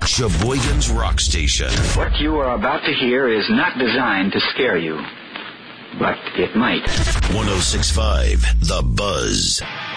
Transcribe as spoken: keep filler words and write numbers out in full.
Sheboygan's Rock Station. What you are about to hear is not designed to scare you, but it might. one oh six point five The Buzz.